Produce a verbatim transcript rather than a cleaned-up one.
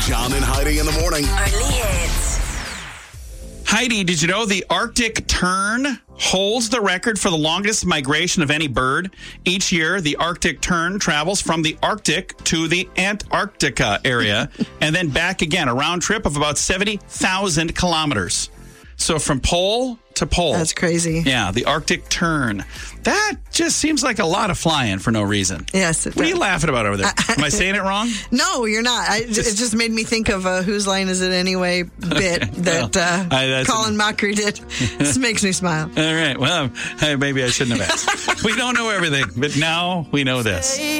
John and Heidi in the morning. Early hits. Heidi, did you know the Arctic tern holds the record for the longest migration of any bird? Each year, the Arctic tern travels from the Arctic to the Antarctica area and then back again, a round trip of about seventy thousand kilometers. So from pole to pole. That's crazy. Yeah, the Arctic tern. That just seems like a lot of flying for no reason. Yes. It What are does. you laughing about over there? Am I saying it wrong? No, you're not. I, it just made me think of a Whose Line Is It Anyway bit that well, uh, I- that's Colin Mockery did. This makes me smile. All right. Well, maybe I shouldn't have asked. We don't know everything, but now we know this.